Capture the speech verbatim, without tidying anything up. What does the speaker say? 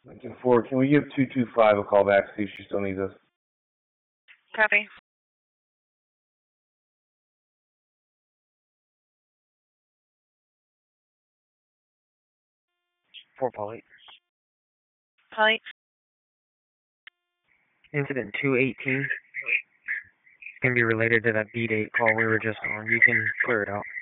Lincoln four, can we give two two five a call back, see if she still needs us? Copy. four Polly. Polly. Incident two eighteen. Can be related to that beat eight call we were just on. You can clear it out.